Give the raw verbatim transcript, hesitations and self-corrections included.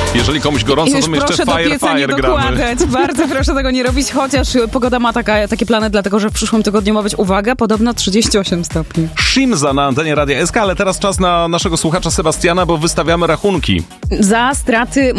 Jeżeli komuś gorąco, Już to my jeszcze proszę Fire do pieca Fire nie gramy. dokładać. Bardzo proszę tego nie robić, chociaż pogoda ma taka, takie plany, dlatego że w przyszłym tygodniu ma być, uwaga, podobno trzydzieści osiem stopni. Shimza na antenie Radia S K, ale teraz czas na naszego słuchacza Sebastiana, bo wystawiamy rachunki. Za straty